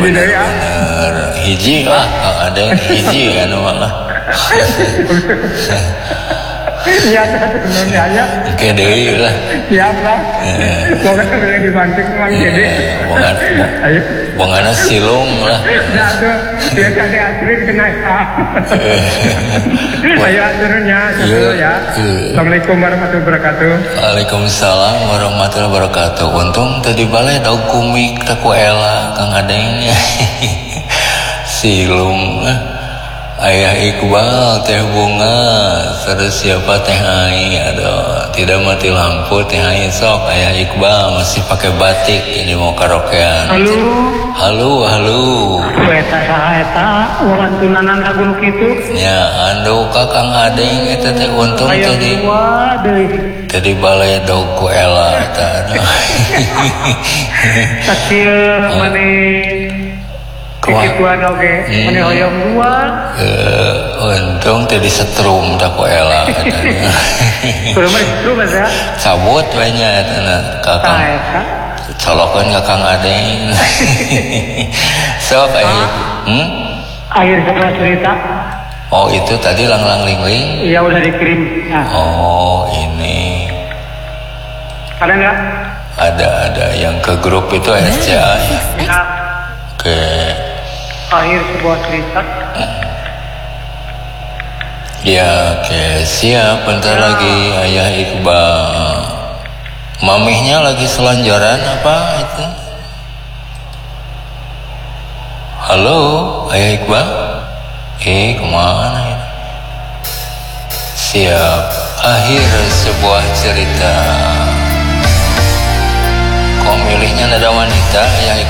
bener hiji lah ada yang hiji anu malah iya tentunya ya oke deui lah siap lah pokoknya boleh dibanting Mang Dede bongana silung lah nah tuh dia tadi asli kena ayo aturnya ya Assalamualaikum warahmatullahi wabarakatuh. Waalaikumsalam warahmatullahi wabarakatuh. Untung tadi balai daug kumik taku ela Kang Adeng silung Ayah Iqbal teh bunga terus siapa teh Ai aduh tidak mati lampu teh Ai sok Ayah Iqbal masih pakai batik ini mau karaokean. Halo eta saha eta wawantunanan lagu kitu ya anu Kakang Adeng eta teh untung tadi balai daug ku ela eta kecil mane Kikuan oke, mane hoyong dua. Untung tadi setrum tak ku ela katanya. Kurang setrum aja. Cabut banyak Kakang. Colokan Kakang Adeng. Sok Akhir sebuah cerita. Oh itu tadi lang ling. Iya udah dikirim. Nah. Oh ini. Ada nggak? Ada yang ke grup itu SCA ya. Oke. Akhir sebuah cerita. Ya, oke, siap. Bentar lagi Ayah Iqbal. Mamihnya lagi selanjaran apa itu? Halo, Ayah Iqbal. Kemana ya? Siap. Akhir sebuah cerita. Kok milihnya nada wanita, Ayah Iqbal?